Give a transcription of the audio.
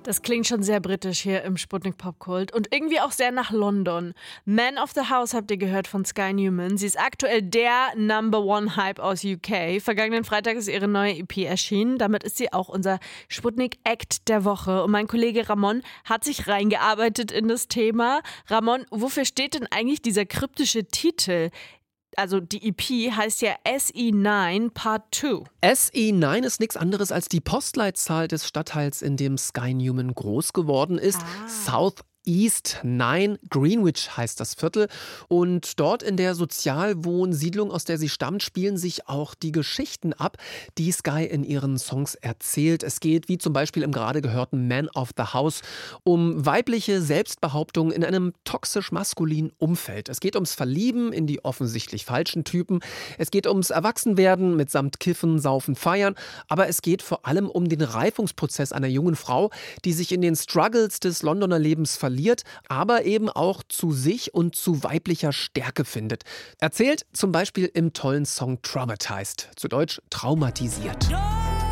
Das klingt schon sehr britisch hier im Sputnik Popkult und irgendwie auch sehr nach London. Man of the House habt ihr gehört von Sky Newman. Sie ist aktuell der Number One Hype aus UK. Vergangenen Freitag ist ihre neue EP erschienen. Damit ist sie auch unser Sputnik Act der Woche. Und mein Kollege Ramon hat sich reingearbeitet in das Thema. Ramon, wofür steht denn eigentlich dieser kryptische Titel? Also die EP heißt ja SE9 Part 2. SE9 ist nichts anderes als die Postleitzahl des Stadtteils, in dem Sky Newman groß geworden ist. South East 9, Greenwich heißt das Viertel. Und dort in der Sozialwohnsiedlung, aus der sie stammt, spielen sich auch die Geschichten ab, die Sky in ihren Songs erzählt. Es geht, wie zum Beispiel im gerade gehörten Man of the House, um weibliche Selbstbehauptung in einem toxisch-maskulinen Umfeld. Es geht ums Verlieben in die offensichtlich falschen Typen. Es geht ums Erwachsenwerden mitsamt Kiffen, Saufen, Feiern. Aber es geht vor allem um den Reifungsprozess einer jungen Frau, die sich in den Struggles des Londoner Lebens verliert, aber eben auch zu sich und zu weiblicher Stärke findet. Erzählt zum Beispiel im tollen Song Traumatized, zu Deutsch traumatisiert.